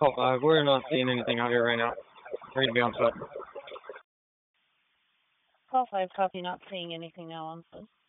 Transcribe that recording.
Call 5. We're not seeing anything out here right now. Ready to be on foot. Call 5, copy, not seeing anything now on foot.